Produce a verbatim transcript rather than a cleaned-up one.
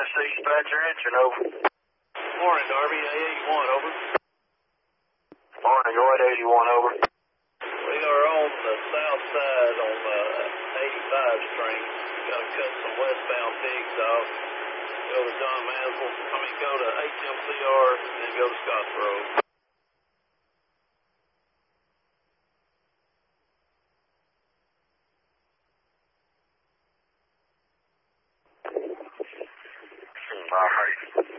Dispatcher Engine, over. Morning, Darby. A eighty-one, over. Morning, go ahead, eighty-one, over. We are on the south side on uh, eighty-five string. Got to cut some westbound pigs off. Go to John Mansell. I mean, go to H M C R, then go to Scottsboro. All right.